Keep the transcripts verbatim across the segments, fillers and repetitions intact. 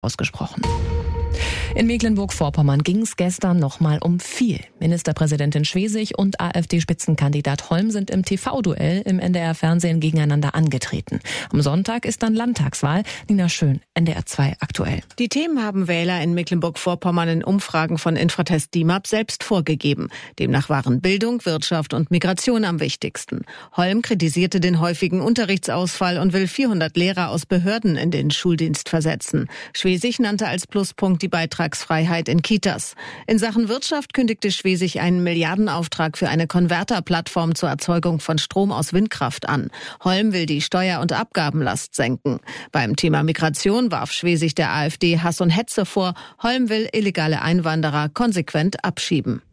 ausgesprochen. In Mecklenburg-Vorpommern ging es gestern nochmal um viel. Ministerpräsidentin Schwesig und AfD-Spitzenkandidat Holm sind im T V-Duell im N D R-Fernsehen gegeneinander angetreten. Am Sonntag ist dann Landtagswahl. Nina Schön, N D R zwei aktuell. Die Themen haben Wähler in Mecklenburg-Vorpommern in Umfragen von Infratest D I M A P selbst vorgegeben. Demnach waren Bildung, Wirtschaft und Migration am wichtigsten. Holm kritisierte den häufigen Unterrichtsausfall und will vierhundert Lehrer aus Behörden in den Schuldienst versetzen. Schwesig nannte als Pluspunkt die Beitragsfreiheit in Kitas. In Sachen Wirtschaft kündigte Schwesig einen Milliardenauftrag für eine Konverterplattform zur Erzeugung von Strom aus Windkraft an. Holm will die Steuer- und Abgabenlast senken. Beim Thema Migration warf Schwesig der AfD Hass und Hetze vor. Holm will illegale Einwanderer konsequent abschieben.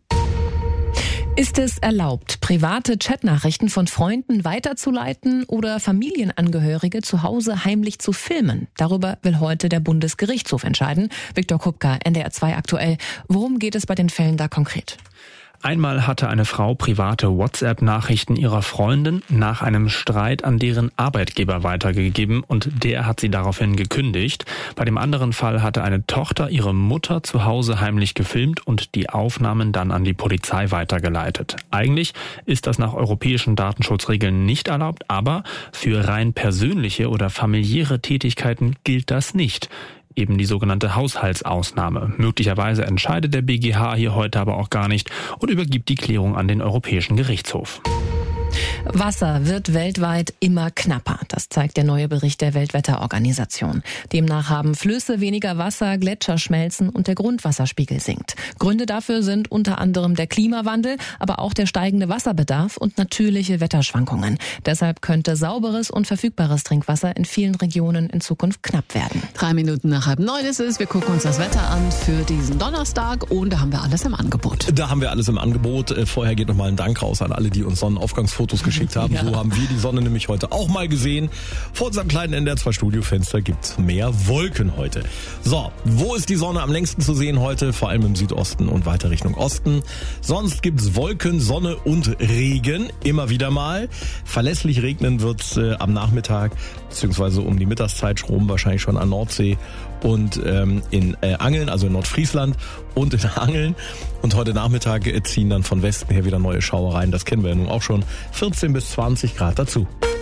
Ist es erlaubt, private Chatnachrichten von Freunden weiterzuleiten oder Familienangehörige zu Hause heimlich zu filmen? Darüber will heute der Bundesgerichtshof entscheiden. Viktor Kupka, N D R zwei aktuell. Worum geht es bei den Fällen da konkret? Einmal hatte eine Frau private WhatsApp-Nachrichten ihrer Freundin nach einem Streit an deren Arbeitgeber weitergegeben und der hat sie daraufhin gekündigt. Bei dem anderen Fall hatte eine Tochter ihre Mutter zu Hause heimlich gefilmt und die Aufnahmen dann an die Polizei weitergeleitet. Eigentlich ist das nach europäischen Datenschutzregeln nicht erlaubt, aber für rein persönliche oder familiäre Tätigkeiten gilt das nicht. Eben die sogenannte Haushaltsausnahme. Möglicherweise entscheidet der B G H hier heute aber auch gar nicht und übergibt die Klärung an den Europäischen Gerichtshof. Wasser wird weltweit immer knapper. Das zeigt der neue Bericht der Weltwetterorganisation. Demnach haben Flüsse weniger Wasser, Gletscher schmelzen und der Grundwasserspiegel sinkt. Gründe dafür sind unter anderem der Klimawandel, aber auch der steigende Wasserbedarf und natürliche Wetterschwankungen. Deshalb könnte sauberes und verfügbares Trinkwasser in vielen Regionen in Zukunft knapp werden. Drei Minuten nach halb neun ist es. Wir gucken uns das Wetter an für diesen Donnerstag und da haben wir alles im Angebot. Da haben wir alles im Angebot. Vorher geht nochmal ein Dank raus an alle, die uns Sonnenaufgangsfotos geschickt haben. Ja. So haben wir die Sonne nämlich heute auch mal gesehen. Vor unserem kleinen N D R zwei Studiofenster gibt's mehr Wolken heute. So, wo ist die Sonne am längsten zu sehen heute? Vor allem im Südosten und weiter Richtung Osten. Sonst gibt's Wolken, Sonne und Regen. Immer wieder mal. Verlässlich regnen wird's äh, am Nachmittag, beziehungsweise um die Mittagszeit rum wahrscheinlich schon an Nordsee und ähm, in äh, Angeln, also in Nordfriesland und in Angeln. Und heute Nachmittag äh, ziehen dann von Westen her wieder neue Schauereien. Das kennen wir ja nun auch schon. vierzehn bis zwanzig Grad dazu.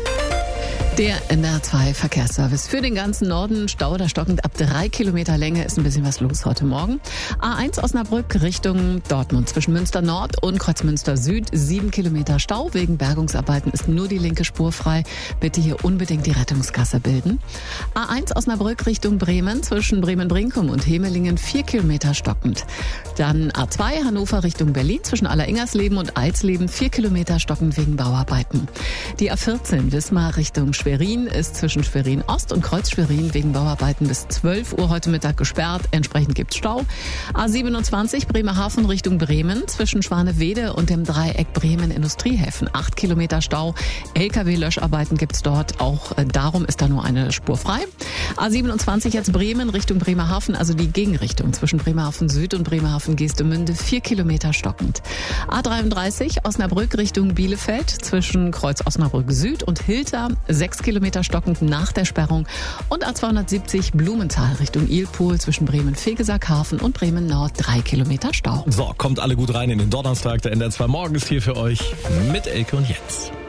Der N D R zwei Verkehrsservice für den ganzen Norden. Stau da stockend ab drei Kilometer Länge ist ein bisschen was los heute Morgen. A eins Osnabrück Richtung Dortmund zwischen Münster Nord und Kreuzmünster Süd. Sieben Kilometer Stau. Wegen Bergungsarbeiten ist nur die linke Spur frei. Bitte hier unbedingt die Rettungsgasse bilden. A eins Osnabrück Richtung Bremen zwischen Bremen-Brinkum und Hemelingen. Vier Kilometer stockend. Dann A zwei Hannover Richtung Berlin zwischen Alleringers-Leben und Eisleben. Vier Kilometer stockend wegen Bauarbeiten. Die A vierzehn Wismar Richtung Schwerin ist zwischen Schwerin Ost und Kreuz Schwerin wegen Bauarbeiten bis zwölf Uhr heute Mittag gesperrt. Entsprechend gibt's Stau. A siebenundzwanzig Bremerhaven Richtung Bremen zwischen Schwanewede und dem Dreieck Bremen Industriehäfen. Acht Kilometer Stau. L K W-Löscharbeiten gibt's dort. Auch äh, darum ist da nur eine Spur frei. A siebenundzwanzig jetzt Bremen Richtung Bremerhaven, also die Gegenrichtung zwischen Bremerhaven Süd und Bremerhaven Geestemünde. Vier Kilometer stockend. A dreiunddreißig Osnabrück Richtung Bielefeld zwischen Kreuz Osnabrück Süd und Hilter. Sechs Kilometer stockend nach der Sperrung. Und A zweihundertsiebzig Blumenthal Richtung Ilpohl zwischen Bremen-Vegesackhafen und Bremen-Nord. Drei Kilometer Stau. So, kommt alle gut rein in den Donnerstag. Der N D R zwei Morgen ist hier für euch mit Elke und Jens.